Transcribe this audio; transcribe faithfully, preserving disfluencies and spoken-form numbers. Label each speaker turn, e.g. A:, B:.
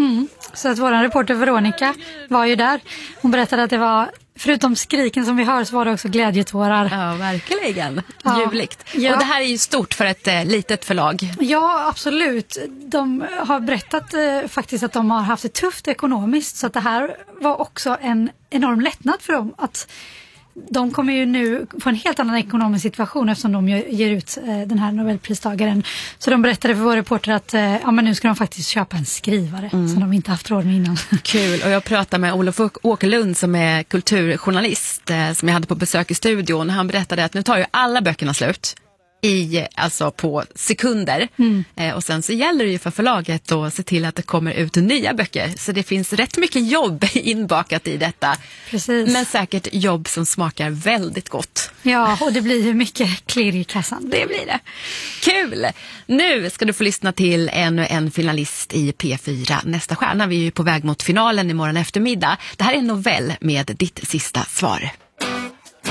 A: Mm. Så att vår reporter Veronica var ju där. Hon berättade att det var, förutom skriken som vi hör, så var det också glädjetårar.
B: Ja, verkligen.
A: Ja.
B: Ljuvligt.
A: Ja.
B: Och det här är ju stort för ett eh, litet förlag.
A: Ja, absolut. De har berättat eh, faktiskt att de har haft det tufft ekonomiskt, så att det här var också en enorm lättnad för dem. Att de kommer ju nu få en helt annan ekonomisk situation eftersom de ger ut eh, den här Nobelpristagaren. Så de berättade för vår reporter att eh, ja, men nu ska de faktiskt köpa en skrivare mm. som de inte haft råd med innan.
B: Kul, och jag pratade med Olof Åkerlund som är kulturjournalist eh, som jag hade på besök i studion. Han berättade att nu tar ju alla böckerna slut. I, alltså på sekunder. Mm. Eh, och sen så gäller det ju för förlaget att se till att det kommer ut nya böcker. Så det finns rätt mycket jobb inbakat i detta.
A: Precis.
B: Men säkert jobb som smakar väldigt gott.
A: Ja, och det blir ju mycket klirr i kassan.
B: Det blir det. Kul! Nu ska du få lyssna till ännu en finalist i P fyra Nästa stjärna. Vi är ju på väg mot finalen imorgon eftermiddag. Det här är en novell med ditt sista svar.